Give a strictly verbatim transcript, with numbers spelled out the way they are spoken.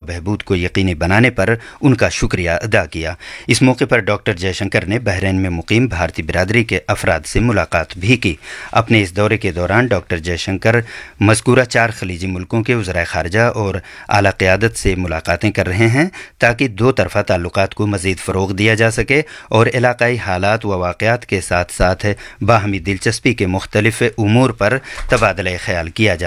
बहबूद को यकीनी बनाने पर उनका शुक्रिया अदा किया। इस मौके पर डॉक्टर जयशंकर ने बहरीन में मुकीम भारतीय बिरादरी के अफराद से मुलाकात भी की। अपने इस दौरे के दौरान डॉक्टर जयशंकर मज़कूरा चार खलीजी मुल्कों के वज़राए ख़ारजा और आला क़यादत से मुलाकातें कर रहे हैं ताकि दो तरफ़ा ताल्लुकात को मज़ीद फ़रोग़ दिया जा सके और इलाक़ाई हालात व वाक़यात के साथ साथ बाहमी दिलचस्पी के मुख्तलिफ़ उमूर पर तबादला ख़याल किया जा